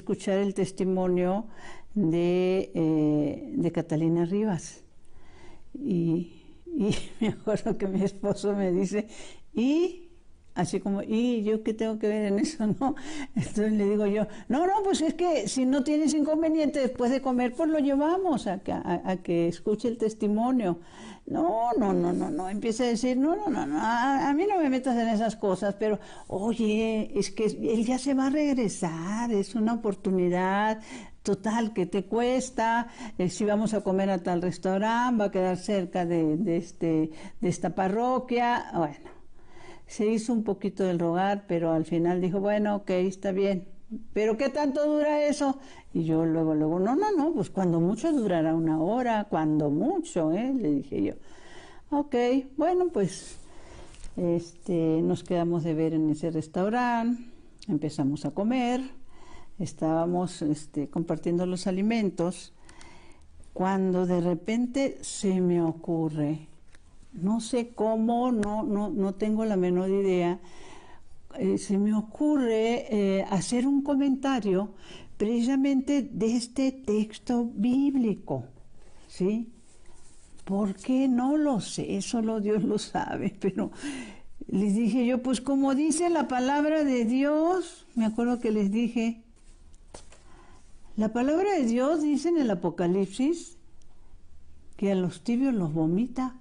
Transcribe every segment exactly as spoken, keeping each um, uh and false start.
escuchar el testimonio de, eh, de Catalina Rivas. Y, y me acuerdo que mi esposo me dice, y... Así como, ¿y yo qué tengo que ver en eso? No. Entonces le digo yo, no, no, pues es que si no tienes inconveniente después de comer, pues lo llevamos a que, a, a que escuche el testimonio. No, no, no, no, no. Empieza a decir, no, no, no, no, a, a mí no me metas en esas cosas, pero, oye, es que él ya se va a regresar, es una oportunidad. Total, ¿qué te cuesta? Eh, si vamos a comer a tal restaurante, va a quedar cerca de, de, este, de esta parroquia. Bueno. Se hizo un poquito del rogar, pero al final dijo, bueno, ok, está bien. ¿Pero qué tanto dura eso? Y yo luego, luego, no, no, no, pues cuando mucho durará una hora, cuando mucho, ¿eh? Le dije yo. Ok, bueno, pues este, nos quedamos de ver en ese restaurante, empezamos a comer, estábamos este, compartiendo los alimentos, cuando de repente se me ocurre... No sé cómo, no, no, no tengo la menor idea. Eh, se me ocurre eh, hacer un comentario precisamente de este texto bíblico, ¿sí? ¿Por qué? No lo sé, solo Dios lo sabe, pero les dije yo, pues como dice la palabra de Dios, me acuerdo que les dije, la palabra de Dios dice en el Apocalipsis que a los tibios los vomita.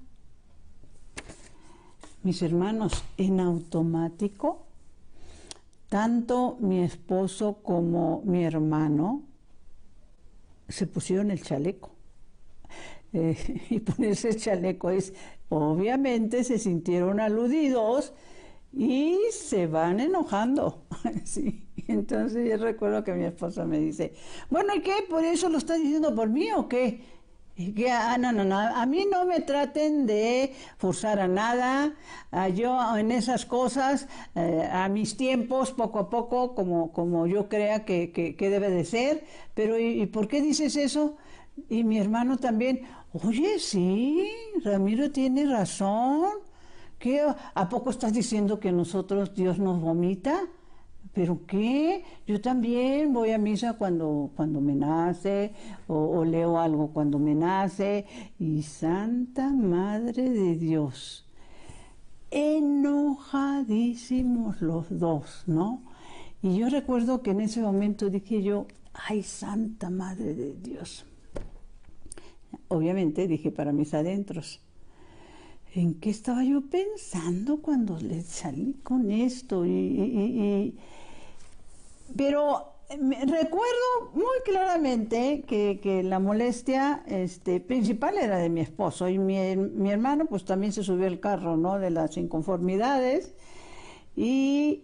Mis hermanos, en automático, tanto mi esposo como mi hermano se pusieron el chaleco. Eh, y ponerse el chaleco es, obviamente se sintieron aludidos y se van enojando. Sí. Entonces yo recuerdo que mi esposo me dice, bueno, ¿y qué? ¿Por eso lo estás diciendo por mí o qué? Y que, ah, no, no, no, a mí no me traten de forzar a nada, a yo en esas cosas, eh, a mis tiempos, poco a poco, como, como yo crea que, que, que debe de ser, pero ¿y, ¿y por qué dices eso? Y mi hermano también, oye, sí, Ramiro tiene razón, ¿qué? ¿A poco estás diciendo que nosotros Dios nos vomita? ¿Pero qué? Yo también voy a misa cuando, cuando me nace, o, o leo algo cuando me nace, y Santa Madre de Dios, enojadísimos los dos, ¿no? Y yo recuerdo que en ese momento dije yo, ¡ay, Santa Madre de Dios! Obviamente dije para mis adentros, ¿en qué estaba yo pensando cuando le salí con esto? Y, y, y, pero me recuerdo muy claramente que, que la molestia este, principal era de mi esposo, y mi, mi hermano pues también se subió al carro, ¿no?, de las inconformidades, y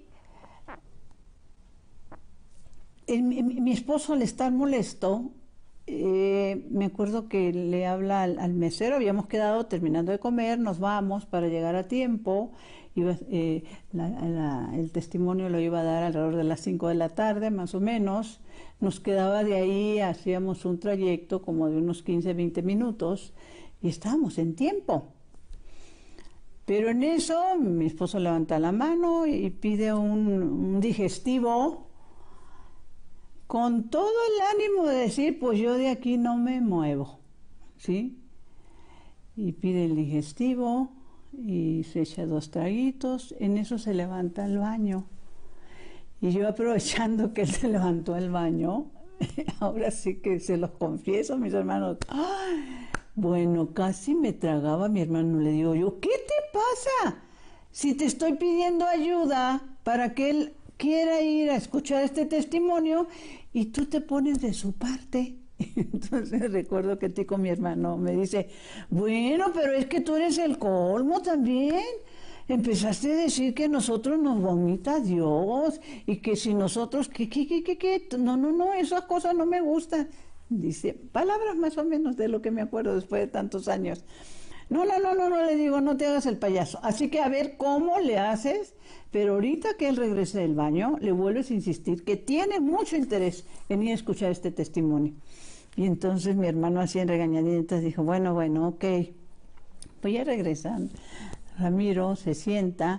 el, mi, mi esposo, al estar molesto, Eh, me acuerdo que le habla al, al mesero, habíamos quedado terminando de comer, nos vamos para llegar a tiempo, iba, eh, la, la, el testimonio lo iba a dar alrededor de las cinco de la tarde más o menos, nos quedaba de ahí, hacíamos un trayecto como de unos quince, veinte minutos y estábamos en tiempo. Pero en eso mi esposo levanta la mano y pide un, un digestivo, con todo el ánimo de decir, pues yo de aquí no me muevo, ¿sí? Y pide el digestivo y se echa dos traguitos, en eso se levanta al baño. Y yo, aprovechando que él se levantó al baño, ahora sí que se los confieso, mis hermanos, ¡ay! Bueno, casi me tragaba mi hermano. Le digo yo, ¿qué te pasa? Si te estoy pidiendo ayuda para que él quiera ir a escuchar este testimonio y tú te pones de su parte. Entonces recuerdo que Tico, mi hermano, me dice, bueno, pero es que tú eres el colmo también. Empezaste a decir que nosotros nos vomita Dios y que si nosotros, ¿qué, qué, qué, qué, qué? No, no, no, esas cosas no me gustan. Dice, palabras más o menos de lo que me acuerdo después de tantos años. No, no, no, no, no, le digo, no te hagas el payaso. Así que a ver cómo le haces, pero ahorita que él regrese del baño, le vuelves a insistir que tiene mucho interés en ir a escuchar este testimonio. Y entonces mi hermano, así en regañadientas, dijo, bueno, bueno, ok. Pues ya regresan. Ramiro se sienta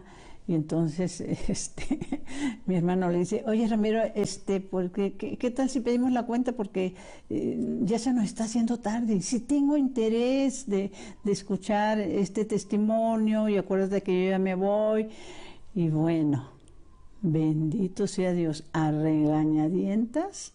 Y entonces este, mi hermano le dice, oye Ramiro, este, porque, ¿qué, qué tal si pedimos la cuenta? Porque eh, ya se nos está haciendo tarde. Y si tengo interés de, de escuchar este testimonio, y acuérdate que yo ya me voy. Y bueno, bendito sea Dios, a regañadientas,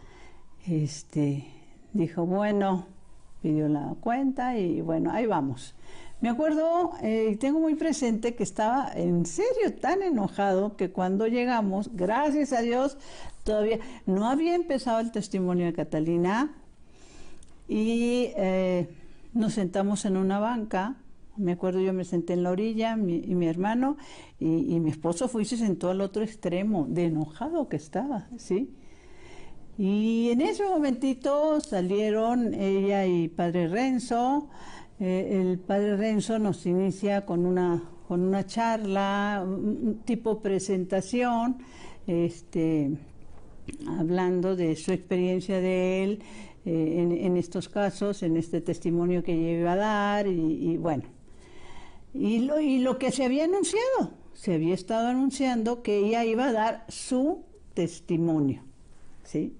este, dijo, bueno, pidió la cuenta y bueno, ahí vamos. Me acuerdo, eh, tengo muy presente que estaba en serio tan enojado que cuando llegamos, gracias a Dios, todavía no había empezado el testimonio de Catalina y eh, nos sentamos en una banca. Me acuerdo, yo me senté en la orilla mi, y mi hermano y, y mi esposo fue y se sentó al otro extremo, de enojado que estaba, ¿sí? Y en ese momentito salieron ella y padre Renzo. Eh, el padre Renzo nos inicia con una, con una charla, un tipo presentación, este, hablando de su experiencia de él eh, en, en estos casos, en este testimonio que ella iba a dar, y, y bueno, y lo, y lo que se había anunciado, se había estado anunciando que ella iba a dar su testimonio, ¿sí?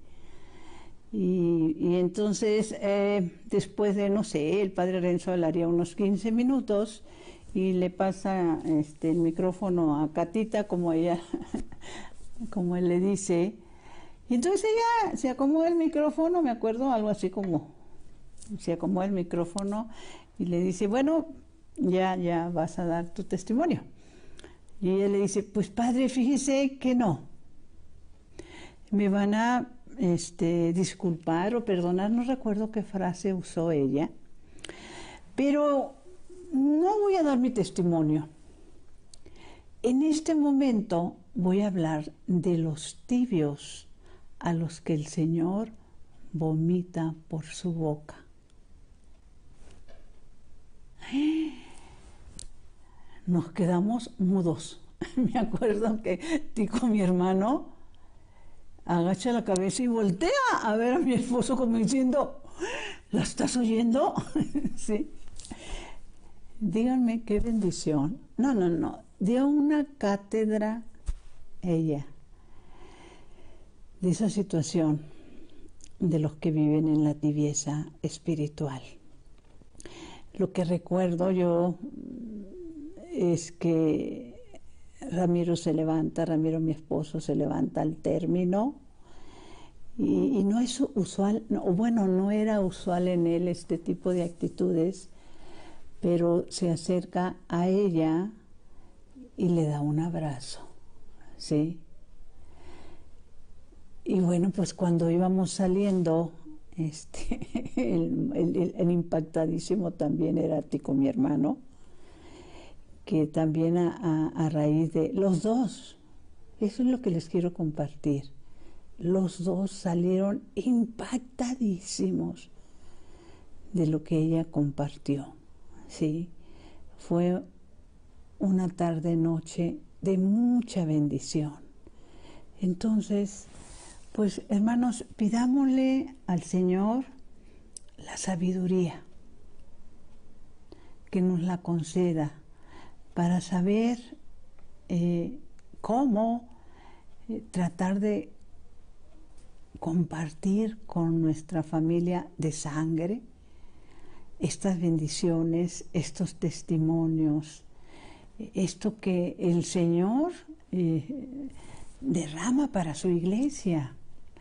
Y, y entonces, eh, después de, no sé, el padre Renzo hablaría unos quince minutos y le pasa este, el micrófono a Catita, como ella, como él le dice. Y entonces ella se acomoda el micrófono, me acuerdo, algo así como, se acomoda el micrófono y le dice, bueno, ya, ya vas a dar tu testimonio. Y ella le dice, pues padre, fíjese que no. Me van a Este, disculpar o perdonar, no recuerdo qué frase usó ella, pero no voy a dar mi testimonio. En este momento voy a hablar de los tibios a los que el Señor vomita por su boca. Nos quedamos mudos. Me acuerdo que Tico, mi hermano, agacha la cabeza y voltea a ver a mi esposo como diciendo, ¿la estás oyendo? Sí. Díganme qué bendición. No, no, no. Dio una cátedra ella de esa situación de los que viven en la tibieza espiritual. Lo que recuerdo yo es que Ramiro se levanta, Ramiro mi esposo se levanta al término y, y no es usual, no, bueno, no era usual en él este tipo de actitudes, pero se acerca a ella y le da un abrazo, ¿sí? Y bueno, pues cuando íbamos saliendo, este, el, el, el impactadísimo también era Tico, mi hermano, que también a, a, a raíz de los dos, eso es lo que les quiero compartir, los dos salieron impactadísimos de lo que ella compartió, ¿sí? Fue una tarde-noche de mucha bendición. Entonces, pues hermanos, pidámosle al Señor la sabiduría, que nos la conceda, para saber eh, cómo eh, tratar de compartir con nuestra familia de sangre estas bendiciones, estos testimonios, esto que el Señor eh, derrama para su iglesia.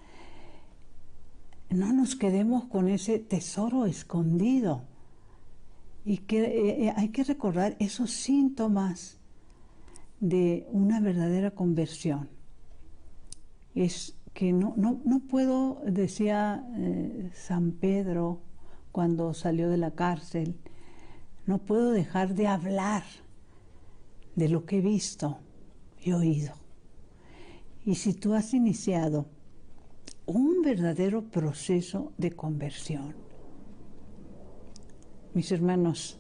No nos quedemos con ese tesoro escondido. Y que eh, hay que recordar esos síntomas de una verdadera conversión. Es que no, no, no puedo, decía eh, San Pedro cuando salió de la cárcel, no puedo dejar de hablar de lo que he visto y oído. Y si tú has iniciado un verdadero proceso de conversión, mis hermanos,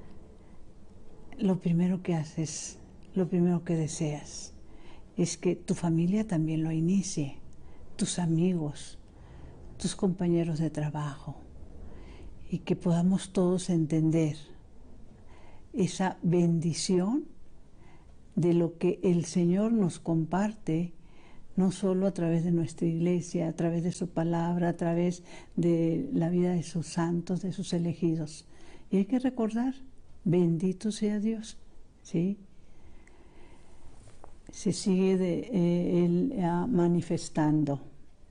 lo primero que haces, lo primero que deseas, es que tu familia también lo inicie, tus amigos, tus compañeros de trabajo, y que podamos todos entender esa bendición de lo que el Señor nos comparte, no solo a través de nuestra iglesia, a través de su palabra, a través de la vida de sus santos, de sus elegidos. Y hay que recordar, bendito sea Dios, ¿sí? Se sigue de, eh, él, eh, manifestando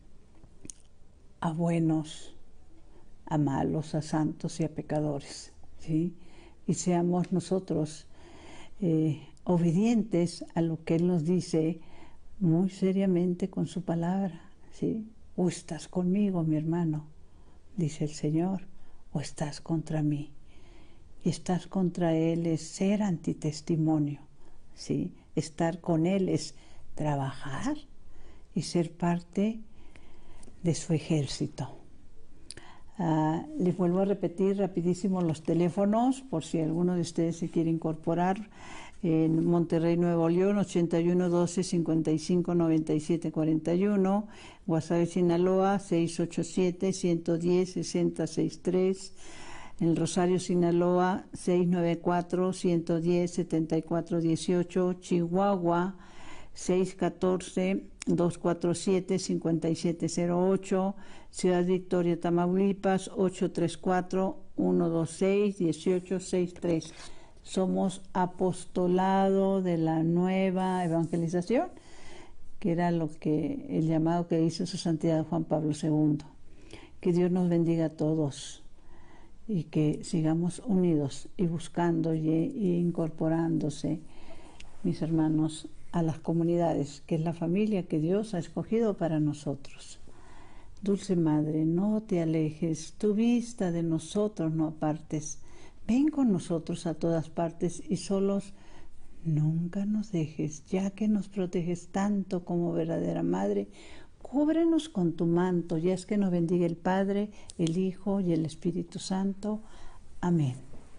a buenos, a malos, a santos y a pecadores, ¿sí? Y seamos nosotros eh, obedientes a lo que Él nos dice muy seriamente con su palabra, ¿sí? O estás conmigo, mi hermano, dice el Señor, o estás contra mí. Y estar contra Él es ser antitestimonio, ¿sí? Estar con Él es trabajar y ser parte de su ejército. Uh, les vuelvo a repetir rapidísimo los teléfonos por si alguno de ustedes se quiere incorporar. En Monterrey, Nuevo León, ochenta y uno, doce, cincuenta y cinco, noventa y siete, cuarenta y uno. Guasave, Sinaloa, seis ocho siete, ciento diez, sesenta sesenta y tres. En Rosario, Sinaloa, seis nueve cuatro, ciento diez, setenta y cuatro dieciocho. Chihuahua, seis uno cuatro, dos cuatro siete, cinco siete cero ocho. Ciudad Victoria, Tamaulipas, ocho tres cuatro, uno dos seis, uno ocho seis tres. Somos apostolado de la nueva evangelización, que era lo que el llamado que hizo su santidad Juan Pablo segundo. Que Dios nos bendiga a todos y que sigamos unidos y buscando y, y incorporándose, mis hermanos, a las comunidades, que es la familia que Dios ha escogido para nosotros. Dulce Madre, no te alejes, tu vista de nosotros no apartes. Ven con nosotros a todas partes y solos nunca nos dejes, ya que nos proteges tanto como verdadera Madre. Cúbrenos con tu manto, y es que nos bendiga el Padre, el Hijo y el Espíritu Santo. Amén.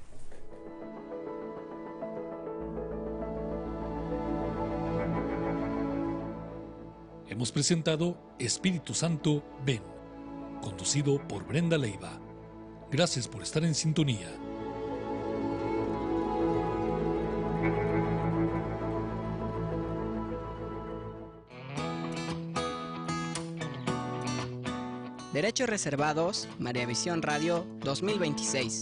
Hemos presentado Espíritu Santo, ven, conducido por Brenda Leiva. Gracias por estar en sintonía. Derechos reservados, María Visión Radio dos mil veintiséis.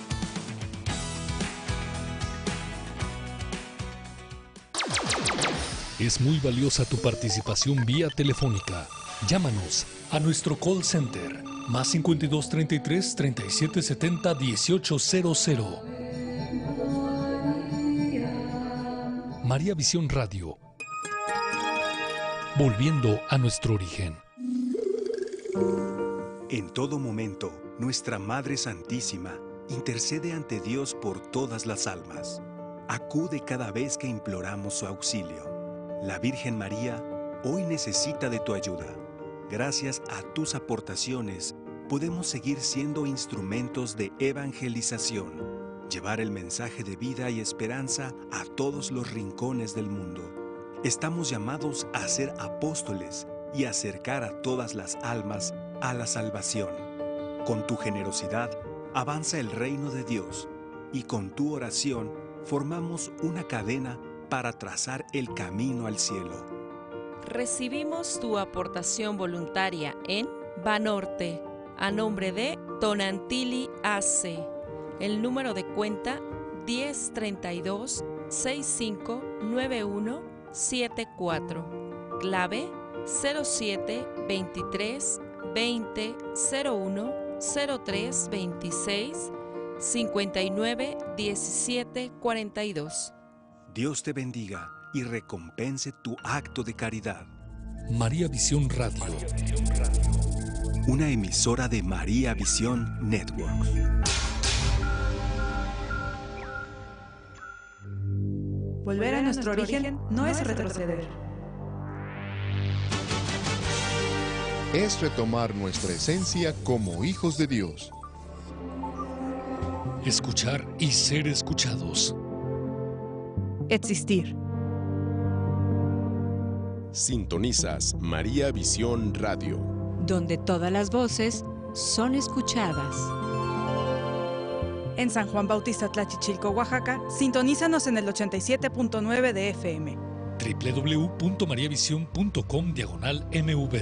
Es muy valiosa tu participación vía telefónica. Llámanos a nuestro call center más cincuenta y dos, treinta y tres, treinta y siete, setenta, dieciocho cero cero. María Visión Radio. Volviendo a nuestro origen. En todo momento, nuestra Madre Santísima intercede ante Dios por todas las almas. Acude cada vez que imploramos su auxilio. La Virgen María hoy necesita de tu ayuda. Gracias a tus aportaciones, podemos seguir siendo instrumentos de evangelización, llevar el mensaje de vida y esperanza a todos los rincones del mundo. Estamos llamados a ser apóstoles y acercar a todas las almas a la salvación. Con tu generosidad avanza el reino de Dios y con tu oración formamos una cadena para trazar el camino al cielo. Recibimos tu aportación voluntaria en Banorte, a nombre de Tonantili A C. El número de cuenta diez treinta y dos, sesenta y cinco, noventa y uno, setenta y cuatro. Clave cero siete veintitrés veinte cero uno cero tres veintiséis cincuenta y nueve diecisiete cuarenta y dos. Dios te bendiga y recompense tu acto de caridad. María Visión Radio. Una emisora de María Visión Network. Volver a nuestro origen no es retroceder. Es retomar nuestra esencia como hijos de Dios. Escuchar y ser escuchados. Existir. Sintonizas María Visión Radio, donde todas las voces son escuchadas. En San Juan Bautista Tlachichilco, Oaxaca, sintonízanos en el ochenta y siete punto nueve de F M. doble u doble u doble u punto mariavisión punto com diagonal M V